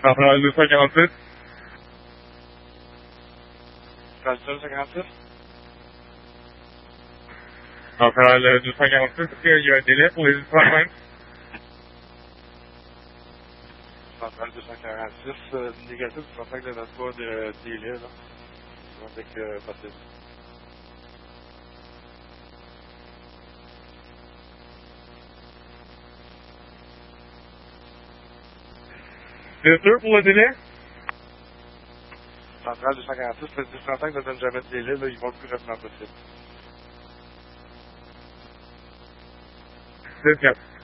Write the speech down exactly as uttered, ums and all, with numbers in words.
Centrale deux cent quarante-six. Centrale deux cent quarante-six. Centrale deux cent quarante-six, est-ce qu'il y a un délai pour les ultrasols? Centrale deux cent quarante-six, euh, négatif, je pense qu'il n'y a pas de délai, là. Donc, dès que possible. C'est sûr pour le délai? Centrale deux cent quarante-six, le dix trente-cinq ne donne jamais de délai, là, ils vont le plus rapidement possible. C'est quatre.